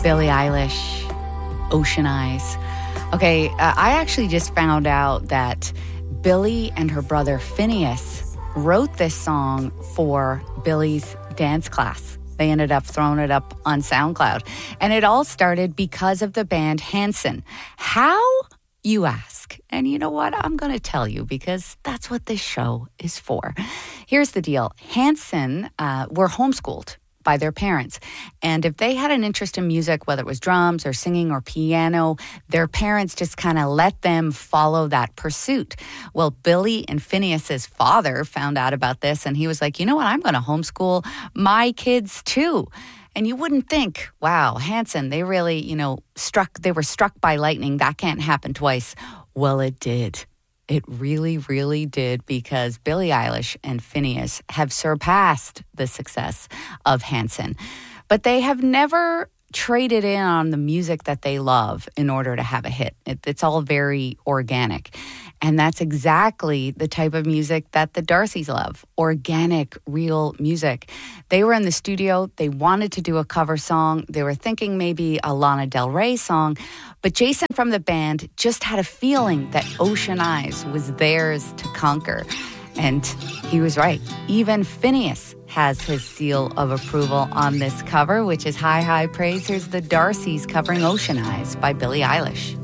Billie Eilish, Ocean Eyes. Okay, I actually just found out that Billie and her brother Phineas wrote this song for Billie's dance class. They ended up throwing it up on SoundCloud. And it all started because of the band Hanson. How, you ask? And you know what? I'm going to tell you because that's what this show is for. Here's the deal. Hanson were homeschooled by their parents. And if they had an interest in music, whether it was drums or singing or piano, their parents just kind of let them follow that pursuit. Well, Billie and Phineas's father found out about this and he was like, you know what, I'm going to homeschool my kids too. And you wouldn't think, wow, Hanson, they really, they were struck by lightning. That can't happen twice. Well, it did. It really, really did, because Billie Eilish and Phineas have surpassed the success of Hanson. But they have never traded in on the music that they love in order to have a hit. It's all very organic. And that's exactly the type of music that the Darcys love. Organic, real music. They were in the studio. They wanted to do a cover song. They were thinking maybe a Lana Del Rey song. But Jason from the band just had a feeling that Ocean Eyes was theirs to conquer. And he was right. Even Phineas has his seal of approval on this cover, which is high, high praise. Here's the Darcys covering Ocean Eyes by Billie Eilish.